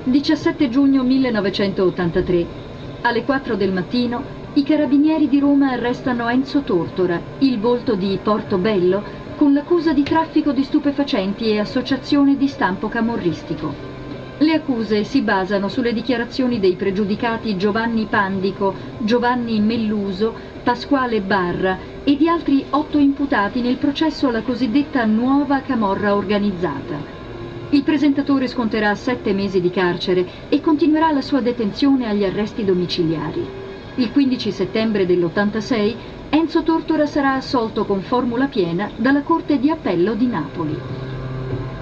17 giugno 1983. Alle 4 del mattino i carabinieri di Roma arrestano Enzo Tortora, il volto di Portobello, con l'accusa di traffico di stupefacenti e associazione di stampo camorristico. Le accuse si basano sulle dichiarazioni dei pregiudicati Giovanni Pandico, Giovanni Melluso, Pasquale Barra e di altri 8 imputati nel processo alla cosiddetta nuova camorra organizzata. Il presentatore sconterà 7 mesi di carcere e continuerà la sua detenzione agli arresti domiciliari. Il 15 settembre dell'86 Enzo Tortora sarà assolto con formula piena dalla Corte di Appello di Napoli.